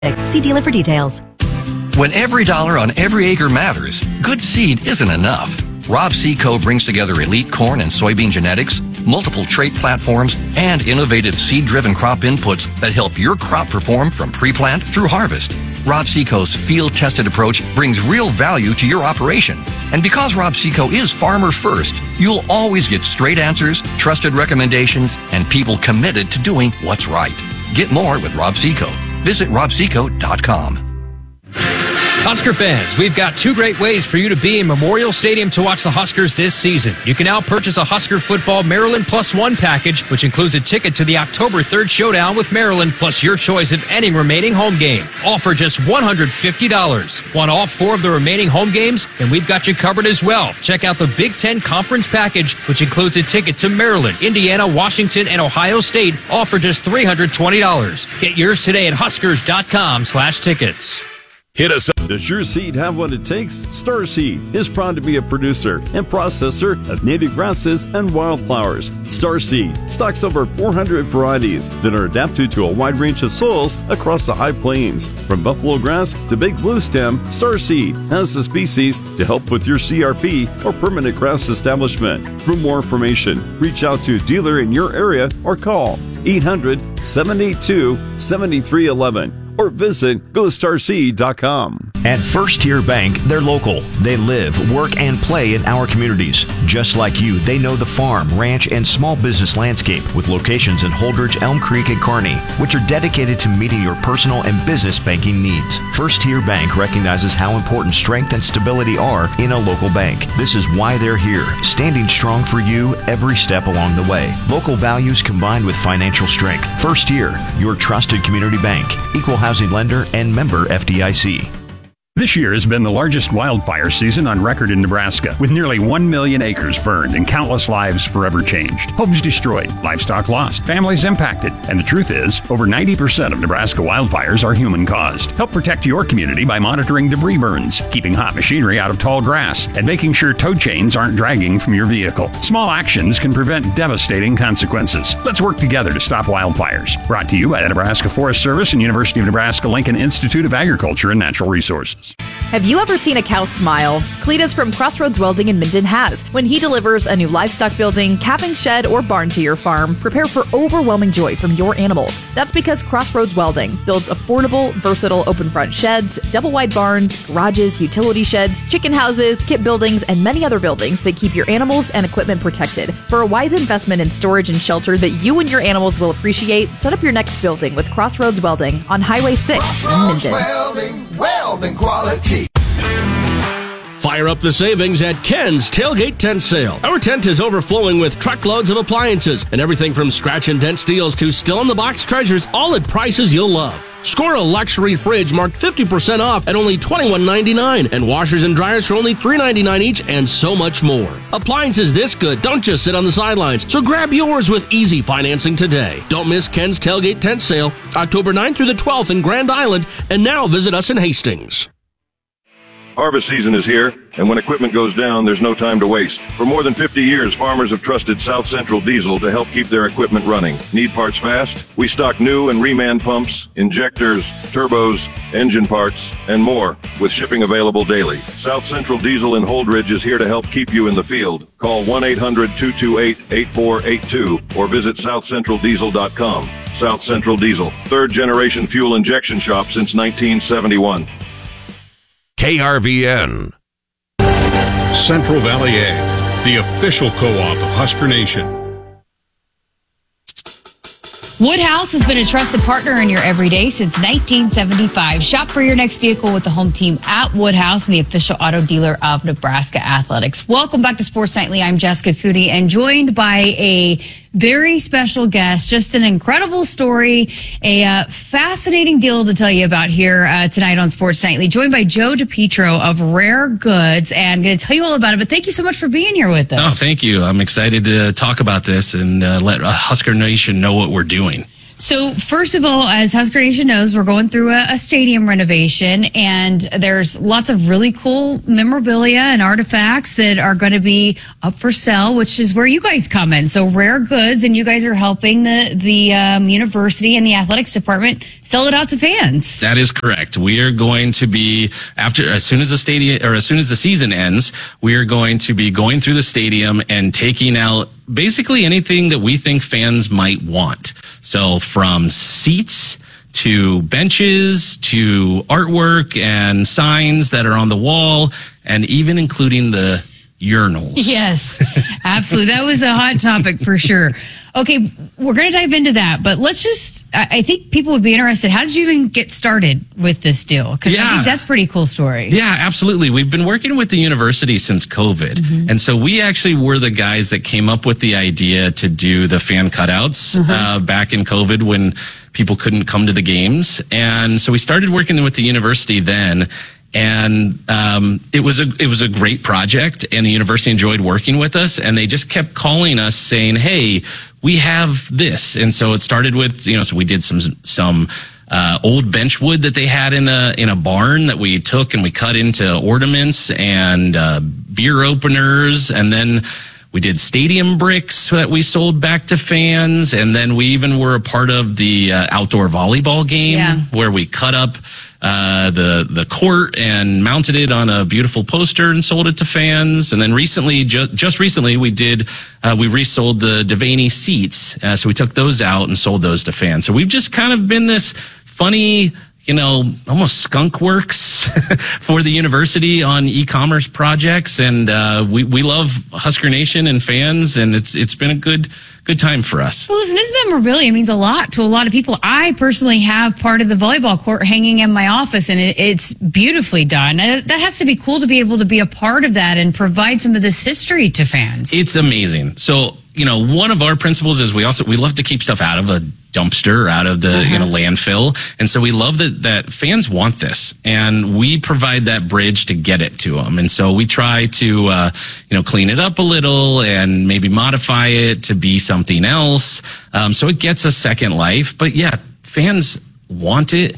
See dealer for details. When every dollar on every acre matters, good seed isn't enough. Rob Seco brings together elite corn and soybean genetics, multiple trait platforms, and innovative seed-driven crop inputs that help your crop perform from pre-plant through harvest. Rob Seco's field-tested approach brings real value to your operation. And because Rob Seco is farmer first, you'll always get straight answers, trusted recommendations, and people committed to doing what's right. Get more with Rob Seco. Visit robseco.com. Husker fans, we've got two great ways for you to be in Memorial Stadium to watch the Huskers this season. You can now purchase a Husker Football Maryland Plus One package, which includes a ticket to the October 3rd showdown with Maryland, plus your choice of any remaining home game. All for just $150. Want all four of the remaining home games? Then we've got you covered as well. Check out the Big Ten Conference package, which includes a ticket to Maryland, Indiana, Washington, and Ohio State, all for just $320. Get yours today at huskers.com/tickets. Hit us up. Does your seed have what it takes? Starseed is proud to be a producer and processor of native grasses and wildflowers. Starseed stocks over 400 varieties that are adapted to a wide range of soils across the high plains. From buffalo grass to big blue stem, Starseed has the species to help with your CRP or permanent grass establishment. For more information, reach out to a dealer in your area or call 800-782-7311. or visit GoStarSeed.com. At First Tier Bank, they're local. They live, work, and play in our communities. Just like you, they know the farm, ranch, and small business landscape with locations in Holdridge, Elm Creek, and Kearney, which are dedicated to meeting your personal and business banking needs. First Tier Bank recognizes how important strength and stability are in a local bank. This is why they're here, standing strong for you every step along the way. Local values combined with financial strength. First Tier, your trusted community bank. Equal housing lender and member FDIC. This year has been the largest wildfire season on record in Nebraska, with nearly 1 million acres burned and countless lives forever changed. Homes destroyed, livestock lost, families impacted. And the truth is, over 90% of Nebraska wildfires are human-caused. Help protect your community by monitoring debris burns, keeping hot machinery out of tall grass, and making sure tow chains aren't dragging from your vehicle. Small actions can prevent devastating consequences. Let's work together to stop wildfires. Brought to you by the Nebraska Forest Service and University of Nebraska-Lincoln Institute of Agriculture and Natural Resources. Have you ever seen a cow smile? Cletus from Crossroads Welding in Minden has. When he delivers a new livestock building, calving shed, or barn to your farm, prepare for overwhelming joy from your animals. That's because Crossroads Welding builds affordable, versatile open front sheds, double wide barns, garages, utility sheds, chicken houses, kit buildings, and many other buildings that keep your animals and equipment protected. For a wise investment in storage and shelter that you and your animals will appreciate, set up your next building with Crossroads Welding on Highway 6 in Minden. Welding quality. Fire up the savings at Ken's Tailgate Tent Sale. Our tent is overflowing with truckloads of appliances and everything from scratch and dent steels to still-in-the-box treasures, all at prices you'll love. Score a luxury fridge marked 50% off at only $21.99 and washers and dryers for only $3.99 each, and so much more. Appliances this good don't just sit on the sidelines, so grab yours with easy financing today. Don't miss Ken's Tailgate Tent Sale, October 9th through the 12th in Grand Island, and now visit us in Hastings. Harvest season is here, and when equipment goes down, there's no time to waste. For more than 50 years, farmers have trusted South Central Diesel to help keep their equipment running. Need parts fast? We stock new and reman pumps, injectors, turbos, engine parts, and more, with shipping available daily. South Central Diesel in Holdridge is here to help keep you in the field. Call 1-800-228-8482 or visit southcentraldiesel.com. South Central Diesel, third-generation fuel injection shop since 1971. KRVN. Central Valley Ag, the official co-op of Husker Nation. Woodhouse has been a trusted partner in your everyday since 1975. Shop for your next vehicle with the home team at Woodhouse and the official auto dealer of Nebraska Athletics. Welcome back to Sports Nightly. I'm Jessica Cooney and joined by a very special guest. Just an incredible story, a fascinating deal to tell you about here tonight on Sports Nightly. Joined by Joe DePietro of Rare Goods, and going to tell you all about it. But thank you so much for being here with us. Oh, thank you. I'm excited to talk about this and let Husker Nation know what we're doing. So first of all, as Husker Nation knows, we're going through a stadium renovation, and there's lots of really cool memorabilia and artifacts that are going to be up for sale, which is where you guys come in. So Rare Goods, and you guys are helping the university and the athletics department sell it out to fans. That is correct. We are going to be as soon as the season ends, we are going to be going through the stadium and taking out basically anything that we think fans might want. So from seats to benches to artwork and signs that are on the wall, and even including the urinals. Yes, absolutely. That was a hot topic for sure. Okay, we're going to dive into that, but I think people would be interested. How did you even get started with this deal? Because I think that's a pretty cool story. Yeah, absolutely. We've been working with the university since COVID. Mm-hmm. And so we actually were the guys that came up with the idea to do the fan cutouts back in COVID when people couldn't come to the games. And so we started working with the university then. And it was a great project, and the university enjoyed working with us, and they just kept calling us saying, "Hey, we have this." And so it started with, so we did some old bench wood that they had in a barn that we took and we cut into ornaments and beer openers, and then we did stadium bricks that we sold back to fans, and then we even were a part of the outdoor volleyball game where we cut up the court and mounted it on a beautiful poster and sold it to fans. And then recently, just recently, we resold the Devaney seats. So we took those out and sold those to fans. So we've just kind of been this funny, almost skunk works for the university on e-commerce projects. And we love Husker Nation and fans, and it's been a good time for us. Well, listen, this memorabilia means a lot to a lot of people. I personally have part of the volleyball court hanging in my office, and it's beautifully done. That has to be cool to be able to be a part of that and provide some of this history to fans. It's amazing. So, one of our principles is we love to keep stuff out of a dumpster, out of the landfill. And so we love that fans want this, and we provide that bridge to get it to them. And so we try to clean it up a little and maybe modify it to be something else, so it gets a second life. But yeah, fans want it.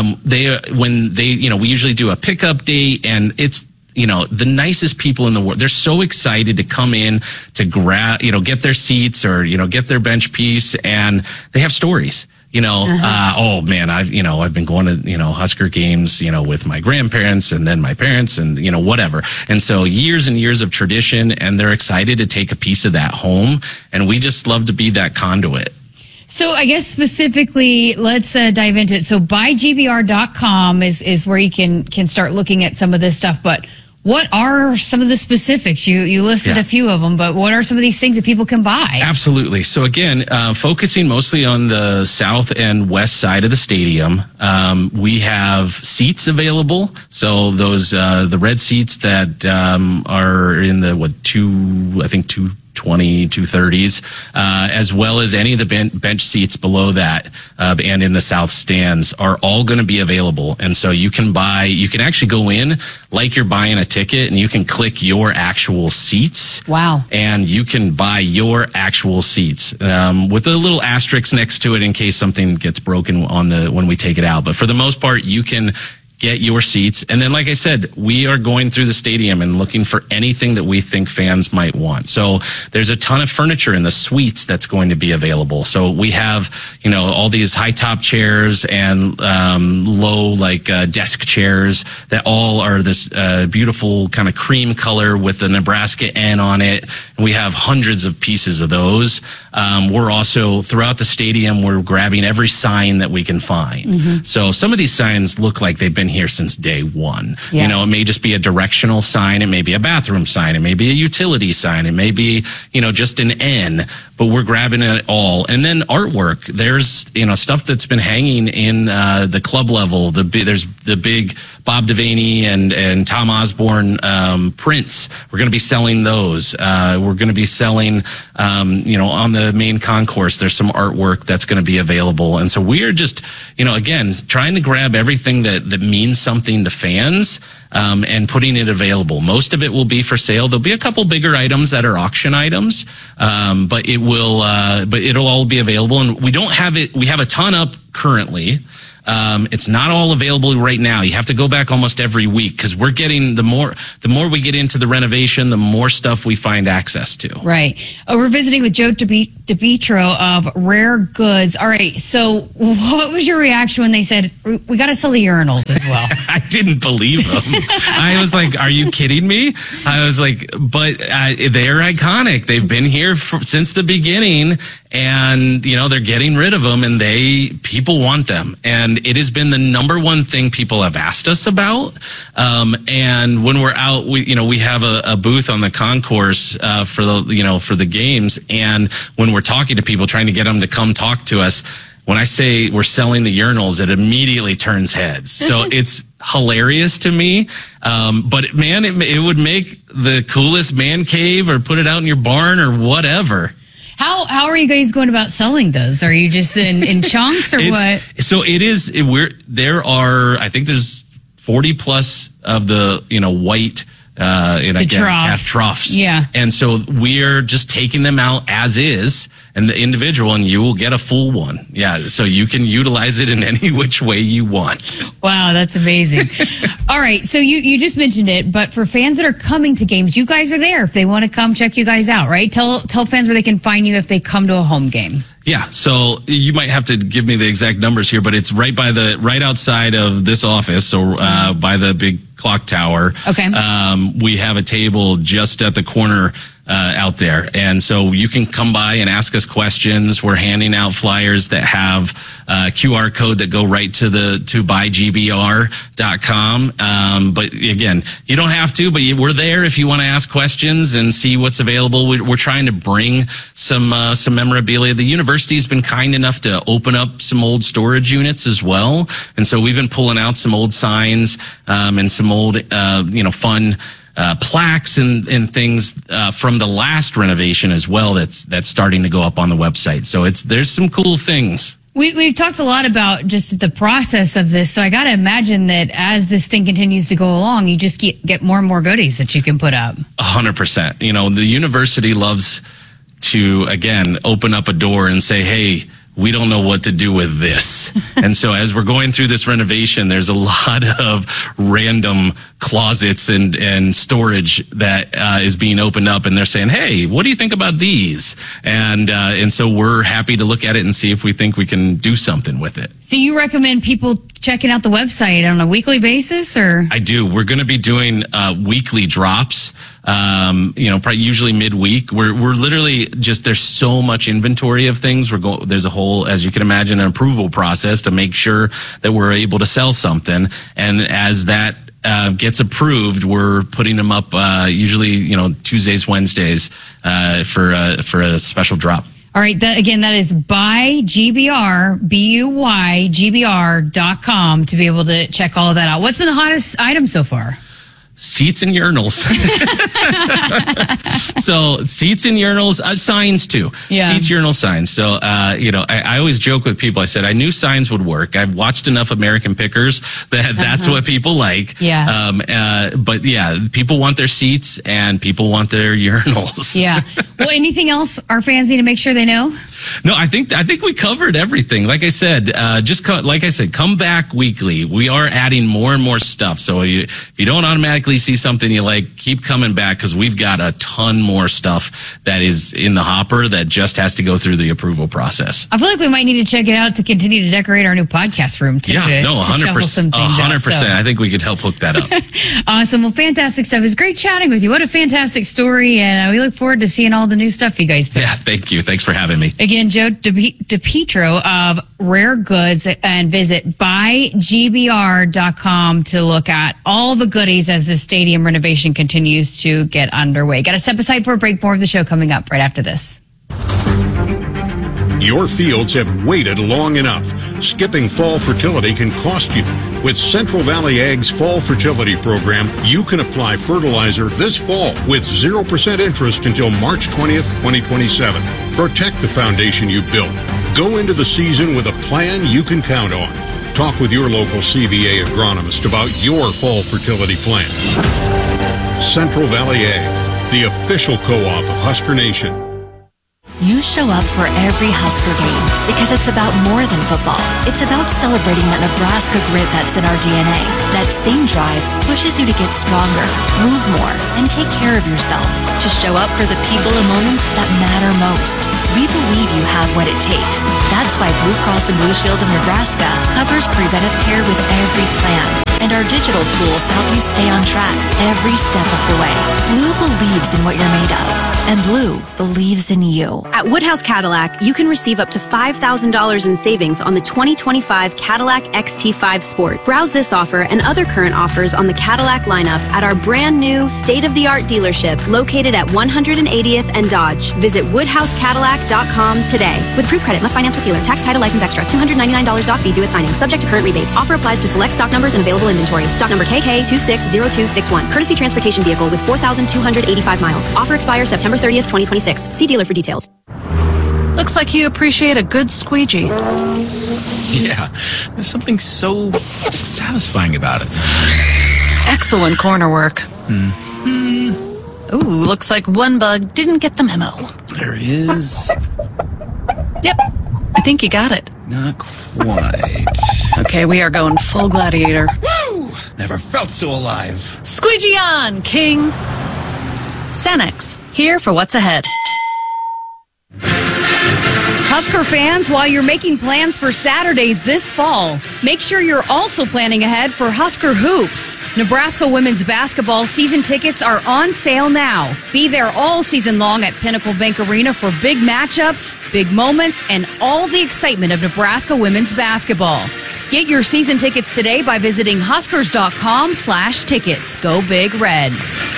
We usually do a pickup date, and it's the nicest people in the world. They're so excited to come in to grab, get their seats or, get their bench piece, and they have stories. Oh man, I've been going to, Husker games, with my grandparents and then my parents and, whatever. And so years and years of tradition, and they're excited to take a piece of that home. And we just love to be that conduit. So I guess specifically, let's dive into it. So buygbr.com is where you can start looking at some of this stuff, but what are some of the specifics? You listed a few of them, but what are some of these things that people can buy? Absolutely. So again, focusing mostly on the south and west side of the stadium, we have seats available. So those the red seats that are in the 230s, as well as any of the bench seats below that, and in the south stands are all going to be available. And so you can actually go in like you're buying a ticket, and you can click your actual seats. Wow. And you can buy your actual seats, with a little asterisk next to it in case something gets broken when we take it out. But for the most part, you can get your seats. And then, like I said, we are going through the stadium and looking for anything that we think fans might want. So there's a ton of furniture in the suites that's going to be available. So we have, all these high top chairs and low desk chairs that all are this beautiful kind of cream color with the Nebraska N on it. And we have hundreds of pieces of those. We're also, throughout the stadium, we're grabbing every sign that we can find. Mm-hmm. So some of these signs look like they've been here since day one. Yeah. It may just be a directional sign. It may be a bathroom sign. It may be a utility sign. It may be, just an N, but we're grabbing it all. And then artwork, there's, stuff that's been hanging in the club level. There's the big Bob Devaney and Tom Osborne prints. We're going to be selling those. We're going to be selling, on the main concourse, there's some artwork that's going to be available. And so we're just, again, trying to grab everything that means something to fans, and putting it available. Most of it will be for sale. There'll be a couple bigger items that are auction items, but it but it'll all be available. And we don't have it. We have a ton up currently. It's not all available right now. You have to go back almost every week because we're getting the more we get into the renovation, the more stuff we find access to. Right. We're visiting with Joe DiPietro of Rare Goods. All right. So what was your reaction when they said, we got to sell the urinals as well? I didn't believe them. I was like, are you kidding me? I was like, but they're iconic. They've been here since the beginning. And, they're getting rid of them and people want them. And it has been the number one thing people have asked us about. And when we're out, we have a booth on the concourse, for the games. And when we're talking to people, trying to get them to come talk to us, when I say we're selling the urinals, it immediately turns heads. So it's hilarious to me. But man, it would make the coolest man cave or put it out in your barn or whatever. How are you guys going about selling those? Are you just in chunks or what? So it is. I think there's 40 plus of the white cast troughs. Yeah. And so we're just taking them out as is, and the individual, and you will get a full one. Yeah. So you can utilize it in any which way you want. Wow, that's amazing. All right. So you just mentioned it, but for fans that are coming to games, you guys are there if they want to come check you guys out, right? Tell fans where they can find you if they come to a home game. Yeah, so you might have to give me the exact numbers here, but it's right outside of this office, so by the big clock tower. Okay. We have a table just at the corner out there, and so you can come by and ask us questions. We're handing out flyers that have QR code that go right to buygbr.com. But again, you don't have to, but we're there if you want to ask questions and see what's available. We're trying to bring some memorabilia. The university's been kind enough to open up some old storage units as well, and so we've been pulling out some old signs and some old fun plaques and things from the last renovation as well. That's starting to go up on the website. So there's some cool things. We've talked a lot about just the process of this, so I got to imagine that as this thing continues to go along, you just get more and more goodies that you can put up. 100%. The university loves to, again, open up a door and say, hey, we don't know what to do with this. And so as we're going through this renovation, there's a lot of random closets and storage that is being opened up, and they're saying, hey, what do you think about these? And so we're happy to look at it and see if we think we can do something with it. So you recommend people checking out the website on a weekly basis, or? I do. We're going to be doing weekly drops, probably usually midweek. We're literally there's so much inventory of things. There's a whole, as you can imagine, an approval process to make sure that we're able to sell something. And as that gets approved, we're putting them up usually, Tuesdays, Wednesdays for a special drop. All right. That is buygbr.com to be able to check all of that out. What's been the hottest item so far? Seats and urinals. So seats and urinals, signs too. Yeah. Seats, urinal signs. So, I always joke with people. I said, I knew signs would work. I've watched enough American Pickers that that's what people like. Yeah. But yeah, people want their seats and people want their urinals. Yeah. Well, anything else our fans need to make sure they know? No, I think we covered everything. Like I said, come back weekly. We are adding more and more stuff. So if you don't automatically see something you like, keep coming back, because we've got a ton more stuff that is in the hopper that just has to go through the approval process. I feel like we might need to check it out to continue to decorate our new podcast room too. 100%. 100%. I think we could help hook that up. Awesome. Well, fantastic stuff. It's great chatting with you. What a fantastic story, and we look forward to seeing all the new stuff you guys put. Yeah, thank you. Thanks for having me. Again, Joe DiPietro of Rare Goods, and visit buygbr.com to look at all the goodies as the stadium renovation continues to get underway. Got to step aside for a break. More of the show coming up right after this. Your fields have waited long enough. Skipping fall fertility can cost you. With Central Valley Ag's Fall Fertility Program, you can apply fertilizer this fall with 0% interest until March 20th, 2027. Protect the foundation you built. Go into the season with a plan you can count on. Talk with your local CVA agronomist about your fall fertility plan. Central Valley Ag, the official co-op of Husker Nation. you show up for every Husker game because it's about more than football. It's about celebrating that Nebraska grit that's in our DNA. That same drive pushes you to get stronger, move more, and take care of yourself. To show up for the people and moments that matter most. We believe you have what it takes. That's why Blue Cross and Blue Shield of Nebraska covers preventive care with every plan. And our digital tools help you stay on track every step of the way. Blue believes in what you're made of. And Blue believes in you. At Woodhouse Cadillac, you can receive up to $5,000 in savings on the 2025 Cadillac XT5 Sport. Browse this offer and other current offers on the Cadillac lineup at our brand new state-of-the-art dealership located at 180th and Dodge. Visit WoodhouseCadillac.com today. With proof credit, must finance with dealer. Tax, title, license extra. $299 doc fee due at signing. Subject to current rebates. Offer applies to select stock numbers and available inventory. Stock number KK260261. Courtesy transportation vehicle with 4,285 miles. Offer expires September 30th, 2026. See dealer for details. Looks like you appreciate a good squeegee. Yeah, there's something so satisfying about it. Excellent corner work. Ooh, looks like one bug didn't get the memo. There is. Yep, I think you got it. Not quite. Okay, we are going full gladiator. Woo! Never felt so alive. Squeegee on, King. Cenex, here for what's ahead. Husker fans, while you're making plans for Saturdays this fall, make sure you're also planning ahead for Husker Hoops. Nebraska women's basketball season tickets are on sale now. Be there all season long at Pinnacle Bank Arena for big matchups, big moments, and all the excitement of Nebraska women's basketball. Get your season tickets today by visiting huskers.com/tickets. Go Big Red.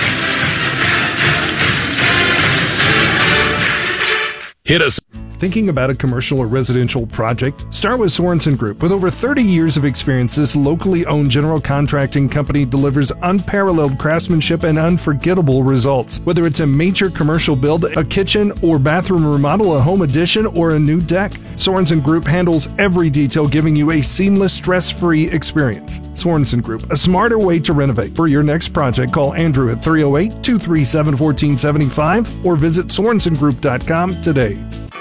Hit us. Thinking about a commercial or residential project? Start with Sorensen Group. With over 30 years of experience, this locally owned general contracting company delivers unparalleled craftsmanship and unforgettable results. Whether it's a major commercial build, a kitchen or bathroom remodel, a home addition, or a new deck, Sorensen Group handles every detail, giving you a seamless, stress-free experience. Sorensen Group, a smarter way to renovate. For your next project, call Andrew at 308-237-1475 or visit SorensenGroup.com today.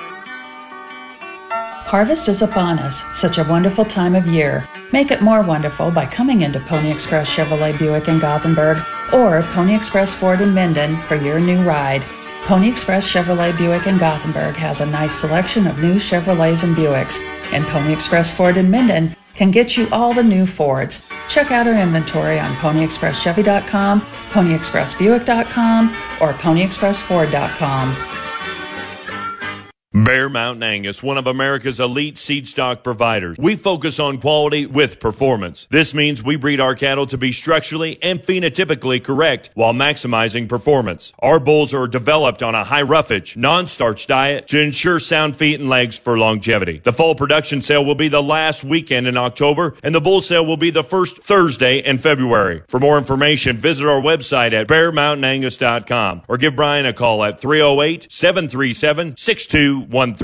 Harvest is upon us, such a wonderful time of year. Make it more wonderful by coming into Pony Express Chevrolet Buick in Gothenburg or Pony Express Ford in Minden for your new ride. Pony Express Chevrolet Buick in Gothenburg has a nice selection of new Chevrolets and Buicks, and Pony Express Ford in Minden can get you all the new Fords. Check out our inventory on PonyExpressChevy.com, PonyExpressBuick.com, or PonyExpressFord.com. Bear Mountain Angus, one of America's elite seed stock providers. We focus on quality with performance. This means we breed our cattle to be structurally and phenotypically correct while maximizing performance. Our bulls are developed on a high roughage, non-starch diet to ensure sound feet and legs for longevity. The fall production sale will be the last weekend in October, and the bull sale will be the first Thursday in February. For more information, visit our website at bearmountainangus.com or give Brian a call at 308-737-6213.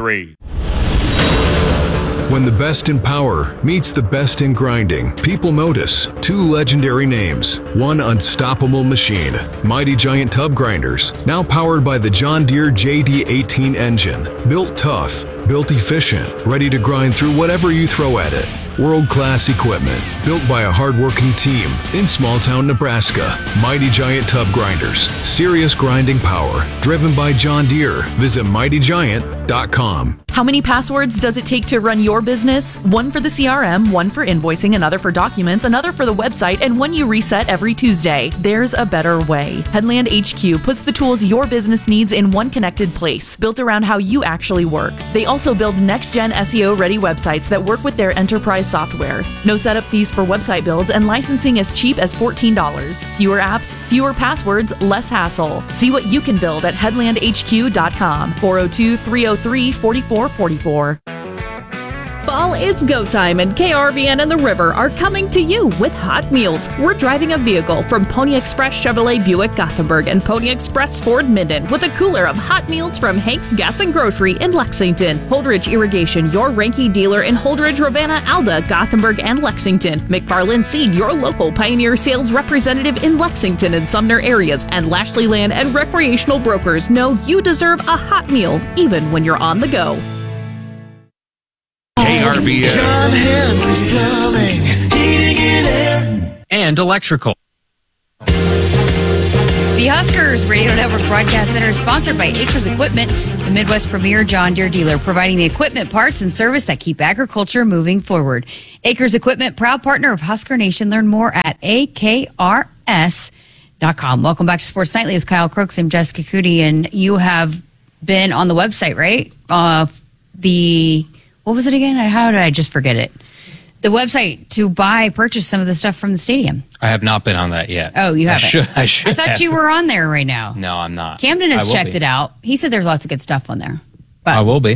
When the best in power meets the best in grinding, people notice two legendary names, one unstoppable machine, Mighty Giant Tub Grinders, now powered by the John Deere JD18 engine, built tough, built efficient, ready to grind through whatever you throw at it. World-class equipment, built by a hard-working team in small-town Nebraska. Mighty Giant Tub Grinders, serious grinding power, driven by John Deere. Visit mightygiant.com. How many passwords does it take to run your business? One for the CRM, one for invoicing, another for documents, another for the website, and one you reset every Tuesday. There's a better way. Headland HQ puts the tools your business needs in one connected place, built around how you actually work. They also build next-gen SEO-ready websites that work with their enterprise software. No setup fees for website builds and licensing as cheap as $14. Fewer apps, fewer passwords, less hassle. See what you can build at headlandhq.com. 402-303-4444. Fall is go time, and KRVN and the River are coming to you with hot meals. We're driving a vehicle from Pony Express Chevrolet Buick Gothenburg and Pony Express Ford Minden with a cooler of hot meals from Hank's Gas and Grocery in Lexington. Holdridge Irrigation, your Ranky dealer in Holdridge, Ravenna, Alda, Gothenburg, and Lexington. McFarland Seed, your local Pioneer sales representative in Lexington and Sumner areas. And Lashley Land and Recreational Brokers know you deserve a hot meal even when you're on the go. KRVN. John Henry's Plumbing, Heating and Air. And electrical. The Huskers Radio Network Broadcast Center is sponsored by Acres Equipment, the Midwest premier John Deere dealer, providing the equipment, parts, and service that keep agriculture moving forward. Acres Equipment, proud partner of Husker Nation. Learn more at akrs.com. Welcome back to Sports Nightly with Kyle Crooks and Jessica Cootie, and you have been on the website, right? What was it again? How did I just forget it? The website to purchase some of the stuff from the stadium. I have not been on that yet. Oh, you haven't? I should. I thought you were on there right now. No, I'm not. Camden has checked it out. He said there's lots of good stuff on there. But, I will be.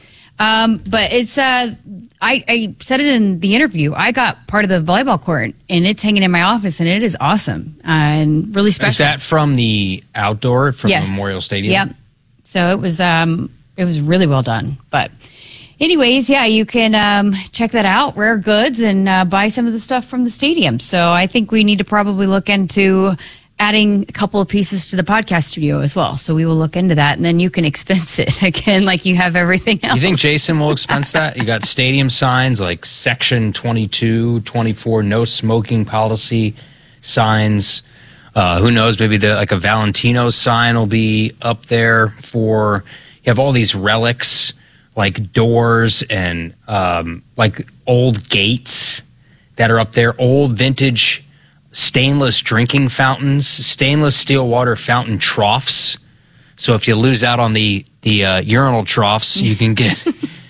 But it's, I said it in the interview. I got part of the volleyball court, and it's hanging in my office, and it is awesome and really special. Is that from the outdoor, from yes. Memorial Stadium? Yep. So it was really well done. But anyways, yeah, you can check that out, Rare Goods, and buy some of the stuff from the stadium. So I think we need to probably look into adding a couple of pieces to the podcast studio as well. So we will look into that, and then you can expense it again like you have everything else. You think Jason will expense that? You got stadium signs like Section 22, 24, no smoking policy signs. Who knows? Maybe like a Valentino sign will be up there for. You have all these relics like doors and like old gates that are up there. Old vintage stainless drinking fountains, stainless steel water fountain troughs. So if you lose out on the urinal troughs, you can get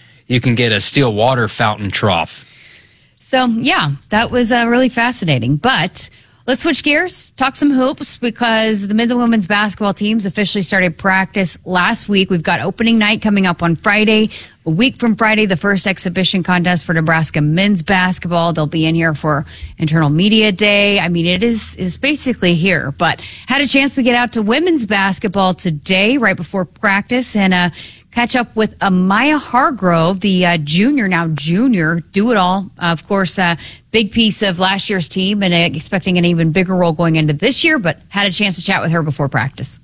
a steel water fountain trough. So yeah, that was really fascinating. But let's switch gears, talk some hoops, because the men's and women's basketball teams officially started practice last week. We've got opening night coming up on Friday. A week from Friday, the first exhibition contest for Nebraska men's basketball. They'll be in here for Internal Media Day. I mean, it is basically here. But had a chance to get out to women's basketball today, right before practice, and catch up with Amaya Hargrove, the junior do-it-all. Of course, big piece of last year's team and expecting an even bigger role going into this year, but had a chance to chat with her before practice.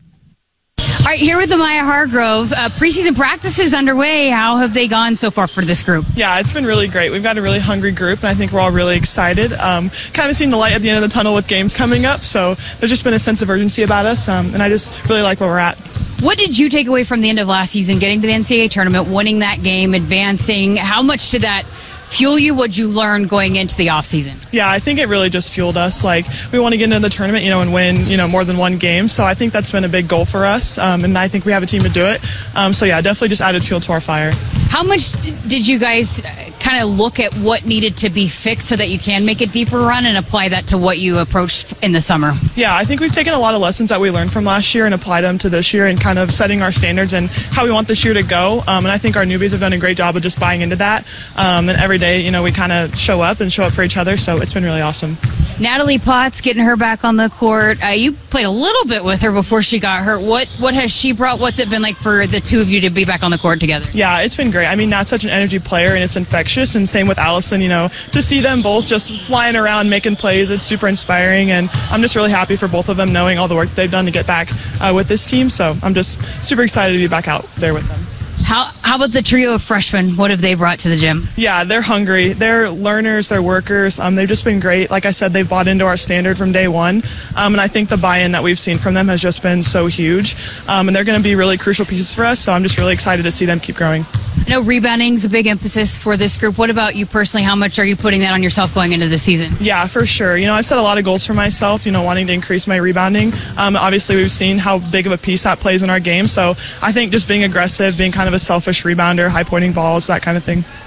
All right, here with Amaya Hargrove. Preseason practices underway. How have they gone so far for this group? Yeah, it's been really great. We've got a really hungry group, and I think we're all really excited. Kind of seeing the light at the end of the tunnel with games coming up, so there's just been a sense of urgency about us, and I just really like where we're at. What did you take away from the end of last season, getting to the NCAA tournament, winning that game, advancing? How much did that fuel you? What'd you learn going into the offseason? Yeah, I think it really just fueled us. Like, we want to get into the tournament, and win, more than one game. So I think that's been a big goal for us, and I think we have a team to do it. So yeah, definitely just added fuel to our fire. How much did you guys kind of look at what needed to be fixed so that you can make a deeper run and apply that to what you approached in the summer? Yeah, I think we've taken a lot of lessons that we learned from last year and applied them to this year, and kind of setting our standards and how we want this year to go. And I think our newbies have done a great job of just buying into that. And every day, we kind of show up for each other. So it's been really awesome. Natalie Potts, getting her back on the court. You played a little bit with her before she got hurt. What has she brought? What's it been like for the two of you to be back on the court together? Yeah, it's been great. I mean, Nat's such an energy player, and it's infectious. And same with Allison, to see them both just flying around, making plays, it's super inspiring. And I'm just really happy for both of them, knowing all the work they've done to get back with this team. So I'm just super excited to be back out there with them. How about the trio of freshmen? What have they brought to the gym? Yeah, they're hungry. They're learners. They're workers. They've just been great. Like I said, they've bought into our standard from day one. And I think the buy-in that we've seen from them has just been so huge. And they're going to be really crucial pieces for us. So I'm just really excited to see them keep growing. I know rebounding's a big emphasis for this group. What about you personally? How much are you putting that on yourself going into the season? Yeah, for sure. I've set a lot of goals for myself, wanting to increase my rebounding. Obviously, we've seen how big of a piece that plays in our game. So I think just being aggressive, being kind of a selfish rebounder, high-pointing balls, that kind of thing.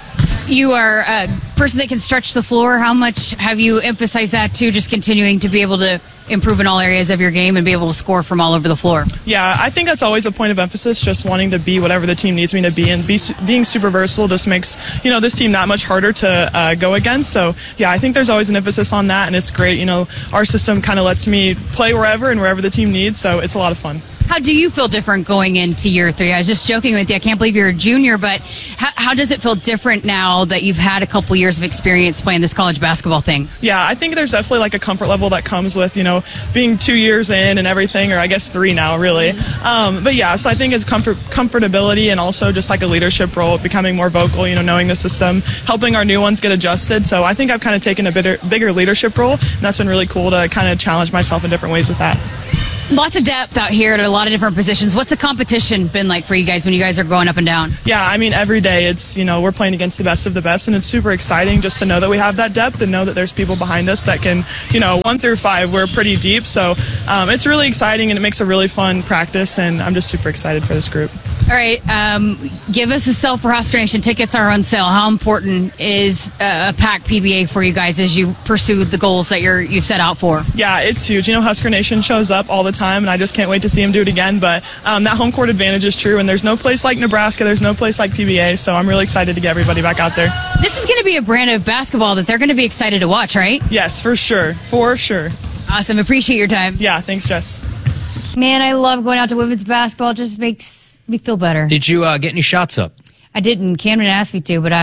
You are a person that can stretch the floor. How much have you emphasized that too, just continuing to be able to improve in all areas of your game and be able to score from all over the floor? Yeah, I think that's always a point of emphasis, just wanting to be whatever the team needs me to be, and being super versatile just makes, this team that much harder to go against. So, yeah, I think there's always an emphasis on that, and it's great. Our system kind of lets me play wherever and wherever the team needs, so it's a lot of fun. How do you feel different going into year 3? I was just joking with you. I can't believe you're a junior, but how does it feel different now that you've had a couple years of experience playing this college basketball thing? Yeah, I think there's definitely like a comfort level that comes with, being 2 years in and everything, or I guess 3 now, really. But yeah, so I think it's comfortability and also just like a leadership role, becoming more vocal, knowing the system, helping our new ones get adjusted. So I think I've kind of taken a bigger leadership role, and that's been really cool to kind of challenge myself in different ways with that. Lots of depth out here at a lot of different positions. What's the competition been like for you guys when you guys are going up and down? Yeah, I mean, every day it's, we're playing against the best of the best, and it's super exciting just to know that we have that depth and know that there's people behind us that can, 1 through 5, we're pretty deep. So it's really exciting, and it makes a really fun practice, and I'm just super excited for this group. All right, give us a sell for Husker Nation. Tickets are on sale. How important is a packed PBA for you guys as you pursue the goals that you've set out for? Yeah, it's huge. Husker Nation shows up all the time, and I just can't wait to see them do it again. But that home court advantage is true, and there's no place like Nebraska. There's no place like PBA, so I'm really excited to get everybody back out there. This is going to be a brand of basketball that they're going to be excited to watch, right? Yes, for sure. For sure. Awesome. Appreciate your time. Yeah, thanks, Jess. Man, I love going out to women's basketball. It just makes me feel better. Did you get any shots up? I didn't. Cameron asked me to, but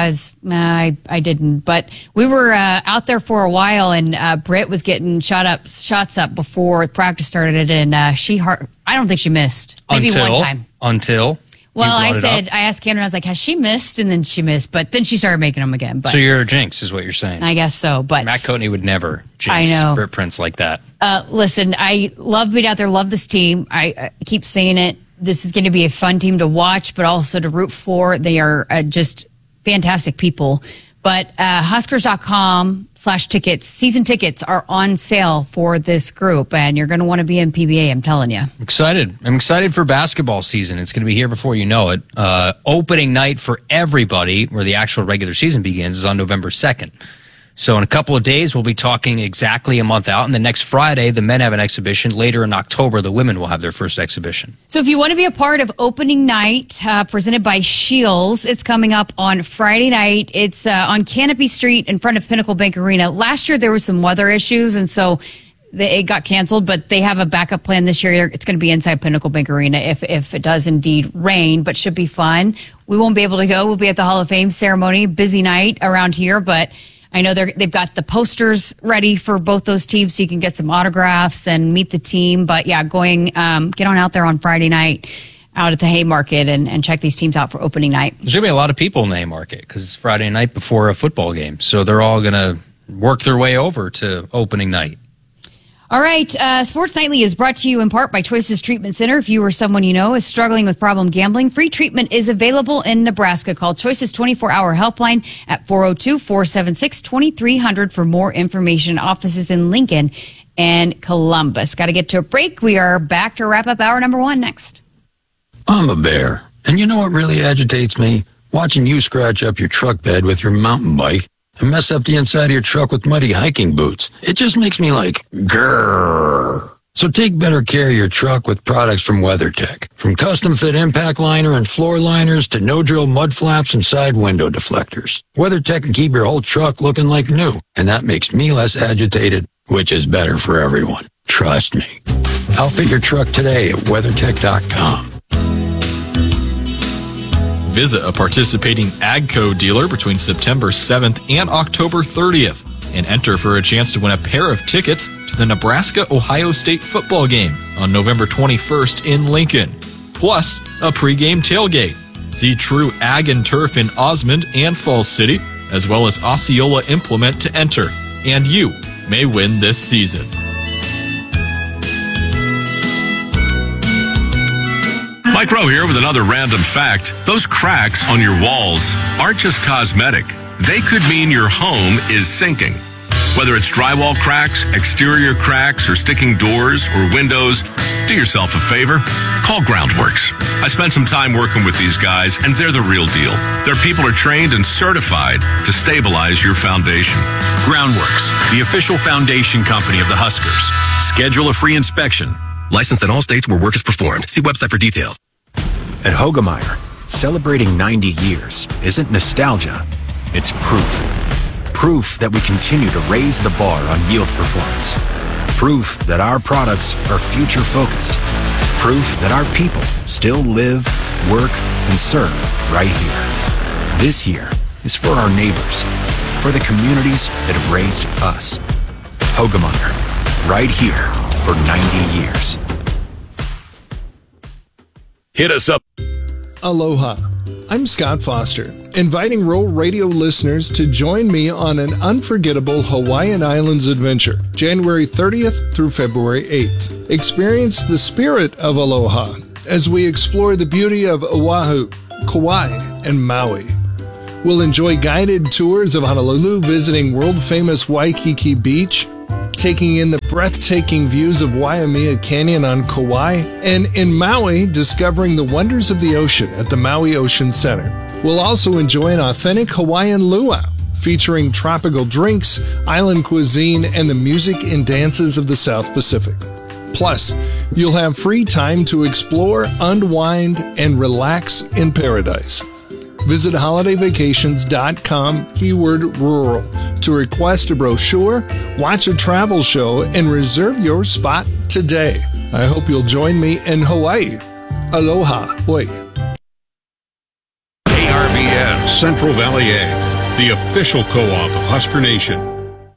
I didn't. But we were out there for a while, and Britt was getting shots up before practice started, and I don't think she missed. Maybe one time. Well, I asked Cameron, I was like, has she missed? And then she missed, but then she started making them again. But so you're a jinx, is what you're saying. I guess so. But Matt Coatney would never jinx Britt Prince like that. Listen, I love being out there, love this team. I keep saying it. This is going to be a fun team to watch, but also to root for. They are just fantastic people. But Huskers.com/tickets, season tickets are on sale for this group, and you're going to want to be in PBA, I'm telling you. I'm excited for basketball season. It's going to be here before you know it. Opening night for everybody, where the actual regular season begins, is on November 2nd. So in a couple of days, we'll be talking exactly a month out. And the next Friday, the men have an exhibition. Later in October, the women will have their first exhibition. So if you want to be a part of opening night, presented by Shields, it's coming up on Friday night. It's on Canopy Street in front of Pinnacle Bank Arena. Last year, there were some weather issues, and so it got canceled, but they have a backup plan this year. It's going to be inside Pinnacle Bank Arena if it does indeed rain, but should be fun. We won't be able to go. We'll be at the Hall of Fame ceremony. Busy night around here, but I know they've got the posters ready for both those teams, so you can get some autographs and meet the team. But yeah, get on out there on Friday night out at the Haymarket and check these teams out for opening night. There's going to be a lot of people in the Haymarket because it's Friday night before a football game. So they're all going to work their way over to opening night. All right, Sports Nightly is brought to you in part by Choices Treatment Center. If you or someone you know is struggling with problem gambling, free treatment is available in Nebraska. Call Choices 24-hour helpline at 402-476-2300 for more information. Offices in Lincoln and Columbus. Got to get to a break. We are back to wrap up hour number 1 next. I'm a bear, and you know what really agitates me? Watching you scratch up your truck bed with your mountain bike and mess up the inside of your truck with muddy hiking boots. It just makes me like, grrr. So take better care of your truck with products from WeatherTech. From custom fit impact liner and floor liners to no-drill mud flaps and side window deflectors. WeatherTech can keep your whole truck looking like new, and that makes me less agitated, which is better for everyone. Trust me. Outfit your truck today at WeatherTech.com. Visit a participating AGCO dealer between September 7th and October 30th and enter for a chance to win a pair of tickets to the Nebraska-Ohio State football game on November 21st in Lincoln, plus a pregame tailgate. See True Ag and Turf in Osmond and Falls City, as well as Osceola Implement to enter, and you may win this season. Mike Rowe here with another random fact. Those cracks on your walls aren't just cosmetic. They could mean your home is sinking. Whether it's drywall cracks, exterior cracks, or sticking doors or windows, do yourself a favor. Call Groundworks. I spent some time working with these guys, and they're the real deal. Their people are trained and certified to stabilize your foundation. Groundworks, the official foundation company of the Huskers. Schedule a free inspection. Licensed in all states where work is performed. See website for details. At Hogemeyer, celebrating 90 years isn't nostalgia, it's proof. Proof that we continue to raise the bar on yield performance. Proof that our products are future-focused. Proof that our people still live, work, and serve right here. This year is for our neighbors, for the communities that have raised us. Hogemeyer, right here for 90 years. Hit us up. Aloha. I'm Scott Foster, inviting Roll Radio listeners to join me on an unforgettable Hawaiian Islands adventure, January 30th through February 8th. Experience the spirit of aloha as we explore the beauty of Oahu, Kauai, and Maui. We'll enjoy guided tours of Honolulu, visiting world-famous Waikiki Beach, taking in the breathtaking views of Waimea Canyon on Kauai, and in Maui, discovering the wonders of the ocean at the Maui Ocean Center. We'll also enjoy an authentic Hawaiian luau, featuring tropical drinks, island cuisine, and the music and dances of the South Pacific. Plus, you'll have free time to explore, unwind, and relax in paradise. Visit holidayvacations.com, keyword rural, to request a brochure, watch a travel show, and reserve your spot today. I hope you'll join me in Hawaii. Aloha. Hoi. ARVN, Central Valley Ag, the official co-op of Husker Nation.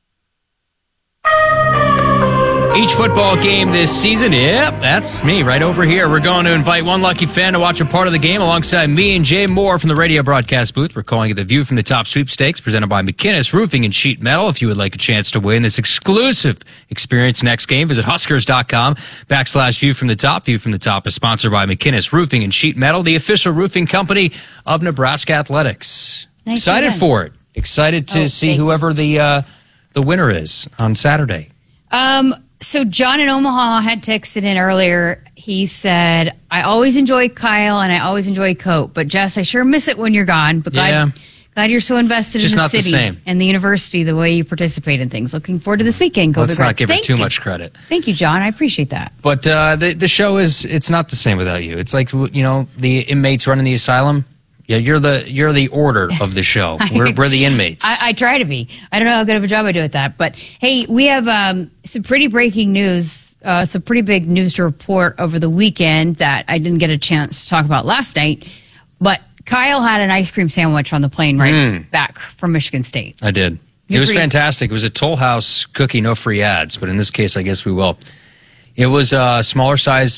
Each football game this season, yep, that's me right over here. We're going to invite one lucky fan to watch a part of the game alongside me and Jay Moore from the radio broadcast booth. We're calling it the View from the Top Sweepstakes, presented by McKinnis Roofing and Sheet Metal. If you would like a chance to win this exclusive experience next game, visit Huskers.com/View from the Top. View from the Top is sponsored by McKinnis Roofing and Sheet Metal, the official roofing company of Nebraska Athletics. Nice Excited for it. Excited to see whoever the winner is on Saturday. So John in Omaha had texted in earlier. He said, I always enjoy Kyle and I always enjoy Cope, but Jess, I sure miss it when you're gone. But glad you're so invested in the city and the university, the way you participate in things. Looking forward to this weekend. Let's not give her too much credit. Thank you, John. I appreciate that. But the show it's not the same without you. It's like, the inmates running the asylum. Yeah, you're the order of the show. We're the inmates. I try to be. I don't know how good of a job I do at that. But, hey, we have some pretty breaking news, some pretty big news to report over the weekend that I didn't get a chance to talk about last night. But Kyle had an ice cream sandwich on the plane back from Michigan State. I did. It was fantastic. It was a Toll House cookie, no free ads. But in this case, I guess we will. It was a smaller size.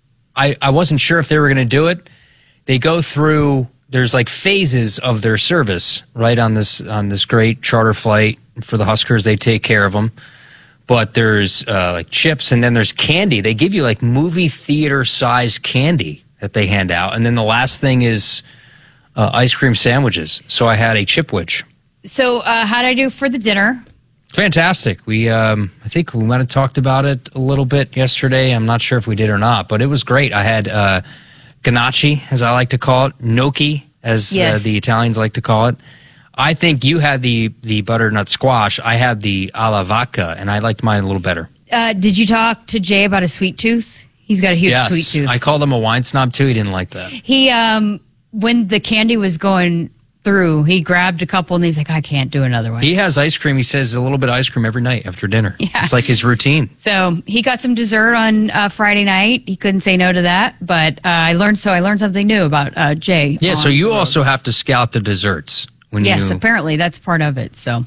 I wasn't sure if they were going to do it. They go through... There's like phases of their service, right, on this great charter flight for the Huskers. They take care of them. But there's like chips, and then there's candy. They give you like movie theater size candy that they hand out. And then the last thing is ice cream sandwiches. So I had a Chipwich. So how did I do for the dinner? Fantastic. I think we might have talked about it a little bit yesterday. I'm not sure if we did or not, but it was great. I had ganache, as I like to call it, gnocchi, as the Italians like to call it. I think you had the butternut squash. I had the alla vodka, and I liked mine a little better. Did you talk to Jay about a sweet tooth? He's got a huge sweet tooth. I called him a wine snob, too. He didn't like that. He, when the candy was going through, he grabbed a couple, and he's like, I can't do another one. He has ice cream. He says a little bit of ice cream every night after dinner. Yeah. It's like his routine. So he got some dessert on Friday night. He couldn't say no to that, but I learned something new about Jay. Yeah, so you also have to scout the desserts. Apparently that's part of it. So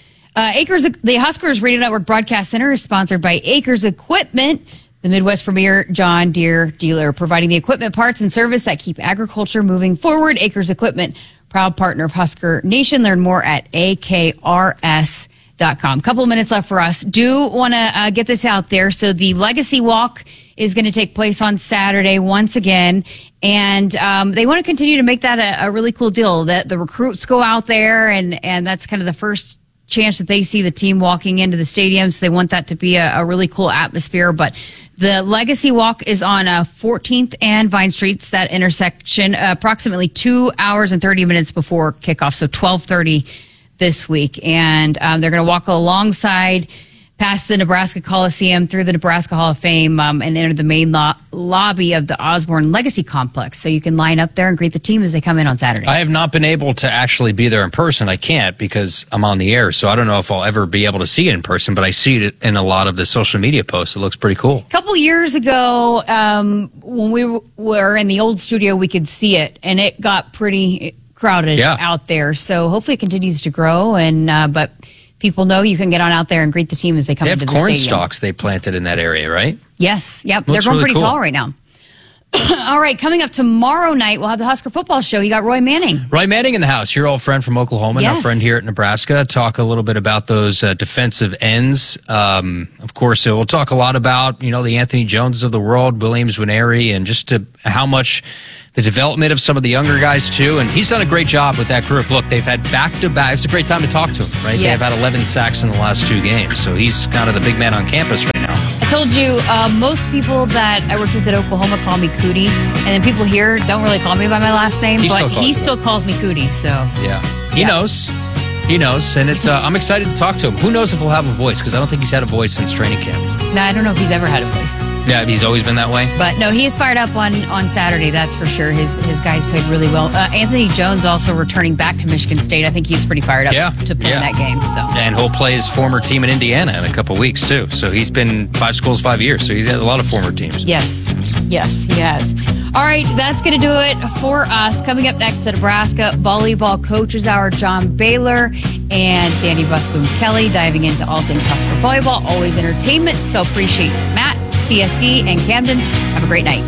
the Huskers Radio Network Broadcast Center is sponsored by Acres Equipment, the Midwest premier John Deere dealer, providing the equipment, parts, and service that keep agriculture moving forward. Acres Equipment, proud partner of Husker Nation. Learn more at akrs.com. Couple of minutes left for us. Do want to get this out there. So the Legacy Walk is going to take place on Saturday once again. And they want to continue to make that a really cool deal, that the recruits go out there, and that's kind of the first chance that they see the team walking into the stadium. So they want that to be a really cool atmosphere. But the Legacy Walk is on 14th and Vine Streets, that intersection, approximately 2 hours and 30 minutes before kickoff. So 12:30 this week. And they're going to walk alongside past the Nebraska Coliseum, through the Nebraska Hall of Fame, and enter the main lobby of the Osborne Legacy Complex. So you can line up there and greet the team as they come in on Saturday. I have not been able to actually be there in person. I can't because I'm on the air, so I don't know if I'll ever be able to see it in person, but I see it in a lot of the social media posts. It looks pretty cool. A couple years ago, when we were in the old studio, we could see it, and it got pretty crowded out there. So hopefully it continues to grow, and but people know you can get on out there and greet the team as they come into the stadium. They have corn stalks they planted in that area, right? Yes. Yep. They're growing pretty tall right now. All right. Coming up tomorrow night, we'll have the Husker football show. You got Roy Manning. Roy Manning in the house. Your old friend from Oklahoma, yes. Our friend here at Nebraska. Talk a little bit about those defensive ends. Of course, we'll talk a lot about, the Anthony Jones of the world, Williams Nwaneri, and just how much the development of some of the younger guys, too. And he's done a great job with that group. Look, they've had back-to-back. It's a great time to talk to him, right? Yes. They've had 11 sacks in the last 2 games. So he's kind of the big man on campus right now. I told you, most people that I worked with at Oklahoma call me Cootie. And then people here don't really call me by my last name, but he still calls me Cootie. So yeah, he knows. He knows. And it's I'm excited to talk to him. Who knows if he'll have a voice, because I don't think he's had a voice since training camp. No, I don't know if he's ever had a voice. Yeah, he's always been that way. But no, he is fired up on Saturday, that's for sure. His guys played really well. Anthony Jones also returning back to Michigan State. I think he's pretty fired up to play in that game. So. And he'll play his former team in Indiana in a couple weeks, too. So he's been 5 schools, 5 years. So he's had a lot of former teams. Yes, he has. All right, that's going to do it for us. Coming up next, the Nebraska Volleyball Coaches Hour, John Baylor and Danny Busboom Kelly diving into all things Husker volleyball. Always entertainment. So appreciate Matt, CSD, and Camden. Have a great night.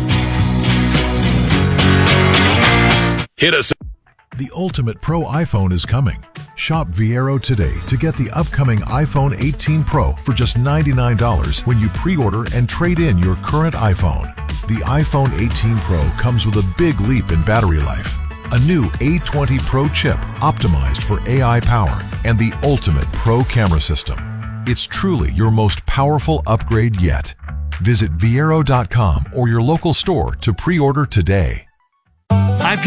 Hit us. The ultimate pro iPhone is coming. Shop Viero today to get the upcoming iPhone 18 Pro for just $99 when you pre-order and trade in your current iPhone. The iPhone 18 Pro comes with a big leap in battery life, a new A20 Pro chip optimized for AI power, and the ultimate pro camera system. It's truly your most powerful upgrade yet. Visit Viero.com or your local store to pre-order today.